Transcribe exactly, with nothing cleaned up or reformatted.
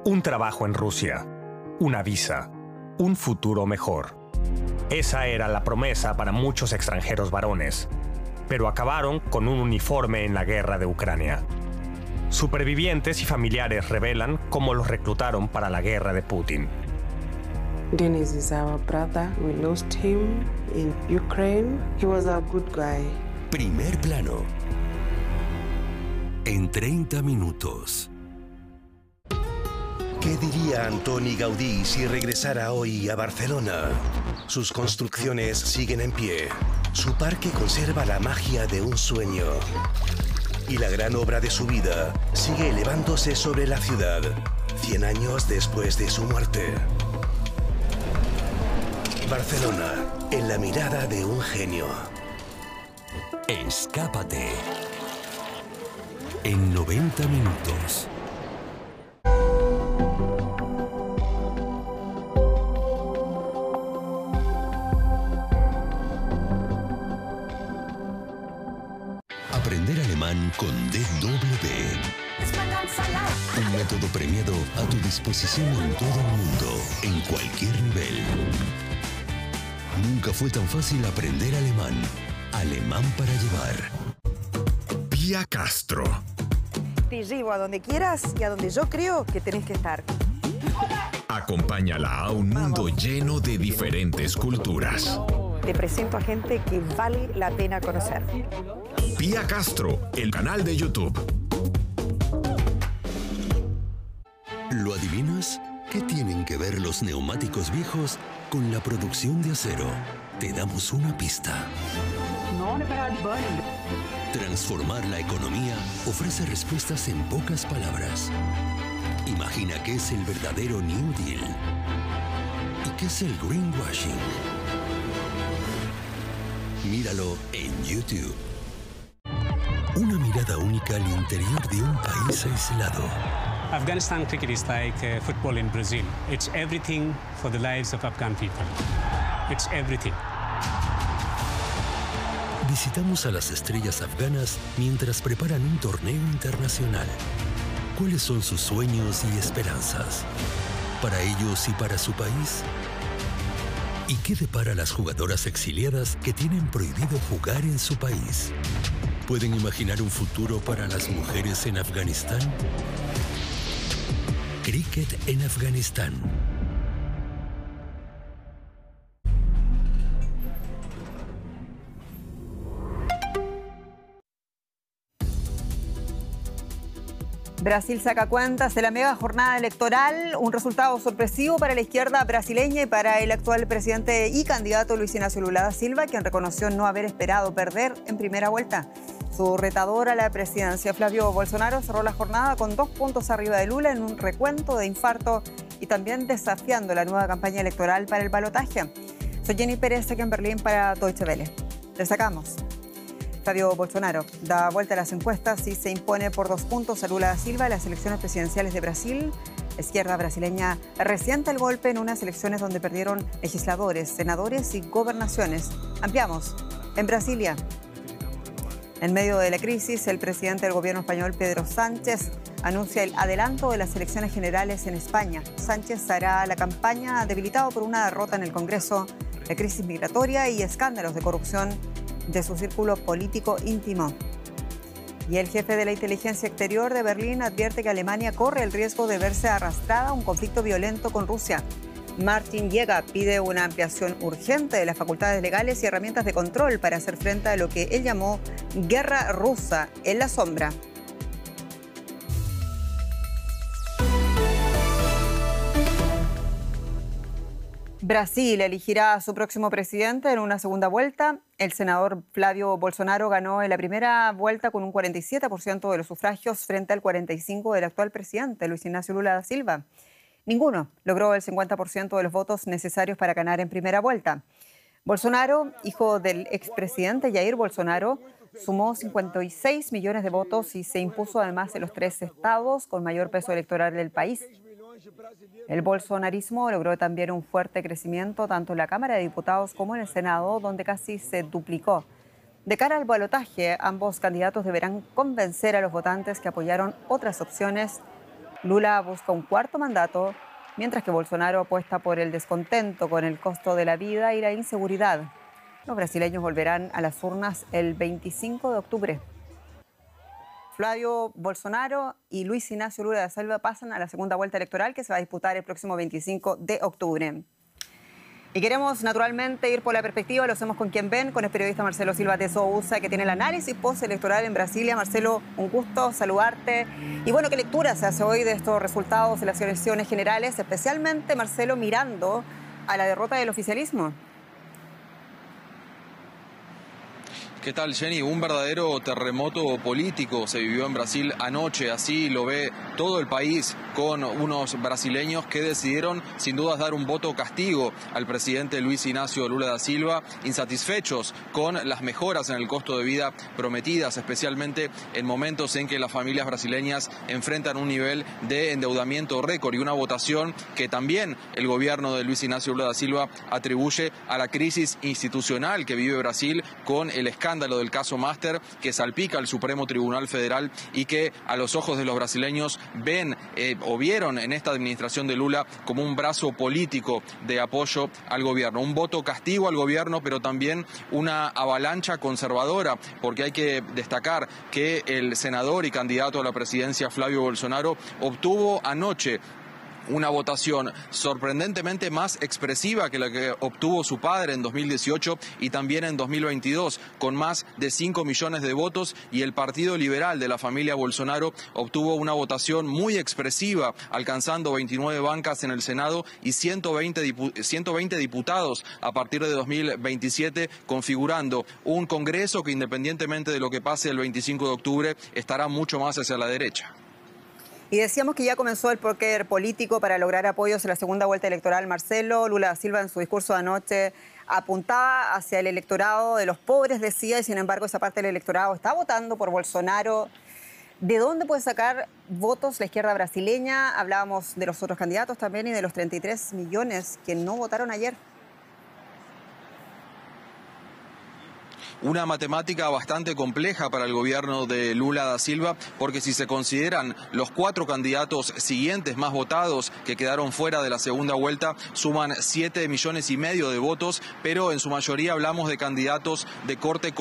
Un trabajo en Rusia, una visa, un futuro mejor. Esa era la promesa para muchos extranjeros varones, pero acabaron con un uniforme en la guerra de Ucrania. Supervivientes y familiares revelan cómo los reclutaron para la guerra de Putin. Denis is our brother. We lost him in Ukraine. He was a good guy. Primer plano. En treinta minutos. ¿Qué diría Antoni Gaudí si regresara hoy a Barcelona? Sus construcciones siguen en pie. Su parque conserva la magia de un sueño. Y la gran obra de su vida sigue elevándose sobre la ciudad, cien años después de su muerte. Barcelona, en la mirada de un genio. Escápate. En noventa minutos. Aprender alemán con D W. Un método premiado a tu disposición en todo el mundo, en cualquier nivel. Nunca fue tan fácil aprender alemán. Alemán para llevar. Pía Castro. Te llevo a donde quieras y a donde yo creo que tenés que estar. Acompáñala a un mundo lleno de diferentes culturas. Te presento a gente que vale la pena conocer. Pía Castro, el canal de YouTube. ¿Lo adivinas? ¿Qué tienen que ver los neumáticos viejos con la producción de acero? Te damos una pista. Transformar la economía ofrece respuestas en pocas palabras. Imagina qué es el verdadero New Deal y qué es el greenwashing. Míralo en YouTube. Una mirada única al interior de un país aislado. Afghanistan cricket is like uh, football in Brazil. It's everything for the lives of Afghan people. It's everything. Visitamos a las estrellas afganas mientras preparan un torneo internacional. ¿Cuáles son sus sueños y esperanzas? ¿Para ellos y para su país? ¿Y qué depara a las jugadoras exiliadas que tienen prohibido jugar en su país? ¿Pueden imaginar un futuro para las mujeres en Afganistán? Cricket en Afganistán. Brasil saca cuentas de la mega jornada electoral, un resultado sorpresivo para la izquierda brasileña y para el actual presidente y candidato Luis Ignacio Lula da Silva, quien reconoció no haber esperado perder en primera vuelta. Su retador a la presidencia, Flavio Bolsonaro, cerró la jornada con dos puntos arriba de Lula en un recuento de infarto y también desafiando la nueva campaña electoral para el balotaje. Soy Jenny Pérez, aquí en Berlín para Deutsche Welle. Destacamos. Flavio Bolsonaro da vuelta a las encuestas y se impone por dos puntos a Lula da Silva en las elecciones presidenciales de Brasil. La izquierda brasileña resiente el golpe en unas elecciones donde perdieron legisladores, senadores y gobernaciones. Ampliamos. En Brasilia. En medio de la crisis, el presidente del gobierno español, Pedro Sánchez, anuncia el adelanto de las elecciones generales en España. Sánchez hará la campaña debilitado por una derrota en el Congreso, la crisis migratoria y escándalos de corrupción de su círculo político íntimo. Y el jefe de la inteligencia exterior de Berlín advierte que Alemania corre el riesgo de verse arrastrada a un conflicto violento con Rusia. Martin Jäger pide una ampliación urgente de las facultades legales y herramientas de control para hacer frente a lo que él llamó guerra rusa en la sombra. Brasil elegirá a su próximo presidente en una segunda vuelta. El senador Flavio Bolsonaro ganó en la primera vuelta con un cuarenta y siete por ciento de los sufragios frente al cuarenta y cinco por ciento del actual presidente, Luis Ignacio Lula da Silva. Ninguno logró el cincuenta por ciento de los votos necesarios para ganar en primera vuelta. Bolsonaro, hijo del expresidente Jair Bolsonaro, sumó cincuenta y seis millones de votos y se impuso además en los tres estados con mayor peso electoral del país. El bolsonarismo logró también un fuerte crecimiento tanto en la Cámara de Diputados como en el Senado, donde casi se duplicó. De cara al balotaje, ambos candidatos deberán convencer a los votantes que apoyaron otras opciones Lula busca un cuarto mandato, mientras que Bolsonaro apuesta por el descontento con el costo de la vida y la inseguridad. Los brasileños volverán a las urnas el veinticinco de octubre. Flavio Bolsonaro y Luis Ignacio Lula da Silva pasan a la segunda vuelta electoral que se va a disputar el próximo veinticinco de octubre. Y queremos naturalmente ir por la perspectiva, lo hacemos con quien ven, con el periodista Marcelo Silva de Sousa, que tiene el análisis postelectoral en Brasilia. Marcelo, un gusto saludarte. Y bueno, ¿qué lectura se hace hoy de estos resultados de las elecciones generales, especialmente, Marcelo, mirando a la derrota del oficialismo? ¿Qué tal, Jenny? Un verdadero terremoto político se vivió en Brasil anoche, así lo ve todo el país, con unos brasileños que decidieron sin dudas dar un voto castigo al presidente Luis Ignacio Lula da Silva, insatisfechos con las mejoras en el costo de vida prometidas, especialmente en momentos en que las familias brasileñas enfrentan un nivel de endeudamiento récord y una votación que también el gobierno de Luis Ignacio Lula da Silva atribuye a la crisis institucional que vive Brasil con el escándalo del caso Master que salpica al Supremo Tribunal Federal y que a los ojos de los brasileños ven eh, o vieron en esta administración de Lula como un brazo político de apoyo al gobierno. Un voto castigo al gobierno, pero también una avalancha conservadora, porque hay que destacar que el senador y candidato a la presidencia Flavio Bolsonaro obtuvo anoche una votación sorprendentemente más expresiva que la que obtuvo su padre en dos mil dieciocho y también en dos mil veintidós, con más de cinco millones de votos, y el Partido Liberal de la familia Bolsonaro obtuvo una votación muy expresiva, alcanzando veintinueve bancas en el Senado y ciento veinte diputados a partir de dos mil veintisiete, configurando un Congreso que, independientemente de lo que pase el veinticinco de octubre, estará mucho más hacia la derecha. Y decíamos que ya comenzó el póker político para lograr apoyos en la segunda vuelta electoral. Marcelo, Lula da Silva en su discurso de anoche apuntaba hacia el electorado de los pobres, decía, y sin embargo esa parte del electorado está votando por Bolsonaro. ¿De dónde puede sacar votos la izquierda brasileña? Hablábamos de los otros candidatos también y de los treinta y tres millones que no votaron ayer. Una matemática bastante compleja para el gobierno de Lula da Silva, porque si se consideran los cuatro candidatos siguientes más votados que quedaron fuera de la segunda vuelta, suman siete millones y medio de votos, pero en su mayoría hablamos de candidatos de corte